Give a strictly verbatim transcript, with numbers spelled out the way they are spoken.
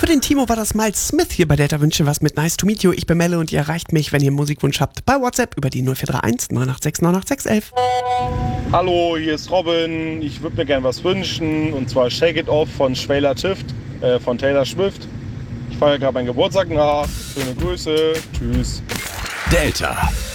für den Timo war das Miles Smith hier bei Delta Wünsche was mit Nice to Meet You. Ich bin Melle und ihr erreicht mich, wenn ihr einen Musikwunsch habt, bei WhatsApp über die null vier drei eins neun acht sechs neun acht sechs eins eins. Hallo, hier ist Robin. Ich würde mir gerne was wünschen, und zwar Shake It Off von Schwayla Tift, äh, von Taylor Swift. Ich feiere gerade meinen Geburtstag nach. Schöne Grüße. Tschüss. Delta.